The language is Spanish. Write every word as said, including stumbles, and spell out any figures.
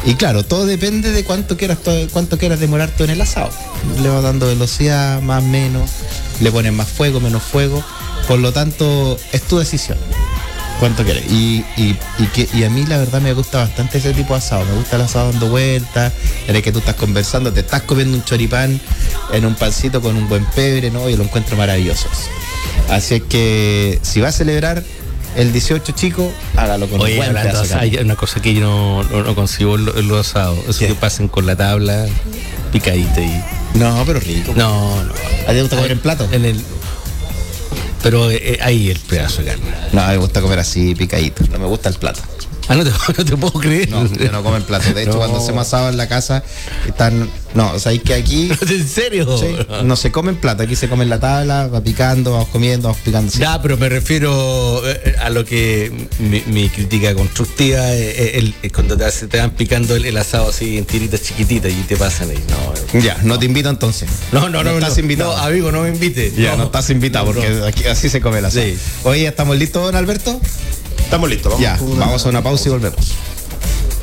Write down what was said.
Y claro, todo depende de cuánto quieras todo, cuánto quieras demorar tú en el asado. Le vas dando velocidad, más o menos, le pones más fuego, menos fuego. Por lo tanto, es tu decisión. ¿Cuánto quieres? Y, y, y, que, y a mí la verdad me gusta bastante ese tipo de asado. Me gusta el asado dando vueltas, en el que tú estás conversando, te estás comiendo un choripán en un pancito con un buen pebre, ¿no? Yo lo encuentro maravilloso. Así es que si va a celebrar el dieciocho, chico, hágalo con Oye, un buen hablando, pedazo de carne. hay una cosa que yo no, no, no consigo en, lo, en los asados. Eso ¿Qué? que pasen con la tabla picadita y. No, pero rico. No, no. ¿A ti te gusta comer en plato? En el. Pero eh, ahí el pedazo de carne. No, a mí me gusta comer así, picadito. No me gusta el plato. Ah, no te, no te puedo creer. No, yo no como en plato. De hecho, No. cuando hacemos asado en la casa, están. No, o sea, es que aquí. ¿En serio? Sí, no se come en plato, aquí se come en la tabla, va picando, vamos comiendo, vamos picando. Sí. Ya, pero me refiero eh, a lo que mi, mi crítica constructiva es el, el, cuando te, hace- te van picando el, el asado así en tiritas chiquititas y te pasan ahí. No, Ya, no te invito entonces. no, no, no, No estás no, invitado. no, amigo, no me invites. Ya, no, estás invitado no, porque no. aquí así se come el asado. Sí. Oye, ¿estamos listos, don Alberto? Estamos listos, vamos. Ya, vamos a una pausa y volvemos.